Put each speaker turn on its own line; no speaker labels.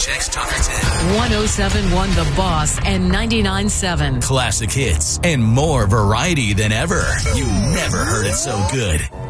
WHX Talk 10.
107.1 The Boss and 99.7.
Classic hits and more variety than ever. You never heard it so good.